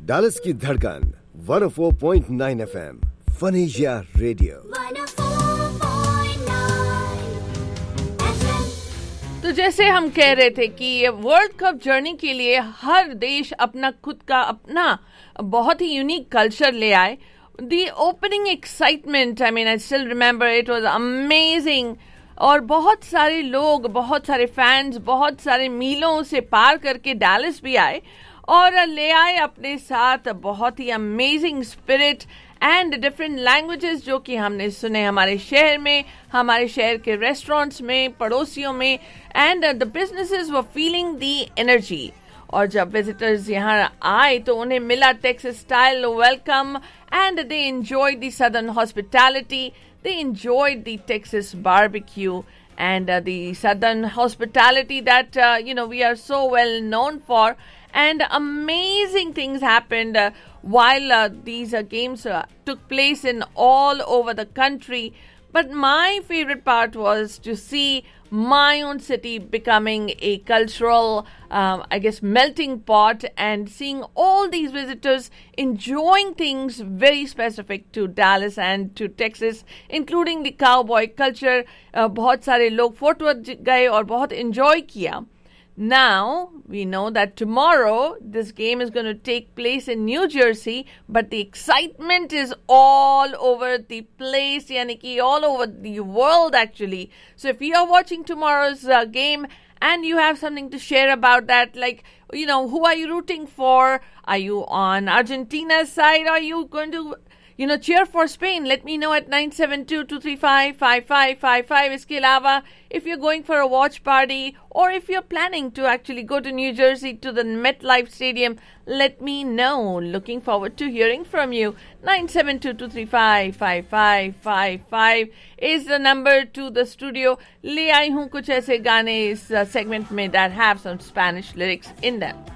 Dallas की धड़कन 104.9 FM फनीजिया radio. तो जैसे हम कह रहे थे कि ये वर्ल्ड कप जर्नी के लिए हर देश अपना खुद का अपना बहुत ही यूनिक कल्चर ले आए। The opening excitement, I mean, I still remember it was amazing. और बहुत सारे लोग, बहुत सारे फैंस, बहुत सारे मीलों से पार करके डैलस भी आए और ले आए अपने साथ बहुत ही amazing spirit and different languages जो कि हमने सुने हमारे शहर में, हमारे शहर के रेस्टोरेंट्स में, पड़ोसियों में, and the businesses were feeling the energy. और जब विजिटर्स यहाँ आए तो उन्हें मिला Texas style welcome and they enjoyed the southern hospitality, they enjoyed the Texas barbecue and the southern hospitality that we are so well known for. And amazing things happened while these games took place in all over the country. But my favorite part was to see my own city becoming a cultural, melting pot, and seeing all these visitors enjoying things very specific to Dallas and to Texas, including the cowboy culture. बहुत सारे लोग photo गए और बहुत enjoy किया. Now, we know that tomorrow this game is going to take place in New Jersey, but the excitement is all over the place, yani ki all over the world actually. So if you are watching tomorrow's game and you have something to share about that, like, who are you rooting for? Are you on Argentina's side? Are you going to cheer for Spain? Let me know at 972-235-5555. Iske alawa, if you're going for a watch party or if you're planning to actually go to New Jersey to the MetLife Stadium, let me know. Looking forward to hearing from you. 972-235-5555 is the number to the studio. Le aayi hoon kuch aise gaane is segment mein that have some Spanish lyrics in them.